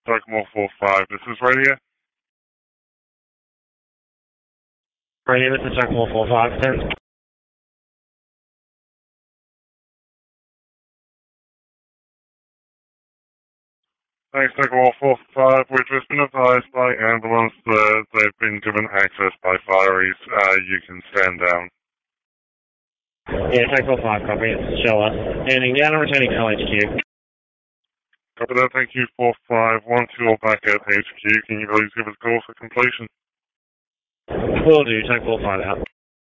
Dougmore 45, this is Radio. Radio, this is Dougmore 45, 10. Thanks, Dougmore 45. We've just been advised by ambulance that they've been given access by fireys. You can stand down. Yeah, Dougmore 5, copy. It's Sheila. Standing down and returning to LHQ. Copy that, thank you, 45. Once you're back at HQ, can you please give us a call for completion? Will do, Dougmore 5 out.